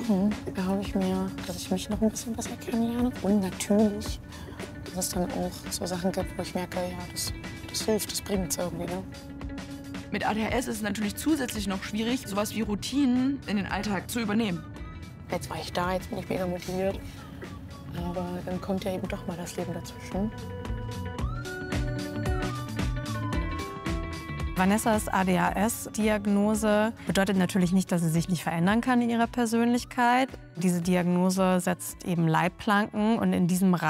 Warum erhoffe ich mir, dass ich mich noch ein bisschen besser kennenlerne? Und natürlich, dass es dann auch so Sachen gibt, wo ich merke, ja, das hilft, das bringt es irgendwie. Ne? Mit ADHS ist es natürlich zusätzlich noch schwierig, sowas wie Routinen in den Alltag zu übernehmen. Jetzt war ich da, jetzt bin ich mega motiviert. Aber dann kommt ja eben doch mal das Leben dazwischen. Vanessas ADHS-Diagnose bedeutet natürlich nicht, dass sie sich nicht verändern kann in ihrer Persönlichkeit. Diese Diagnose setzt eben Leitplanken und in diesem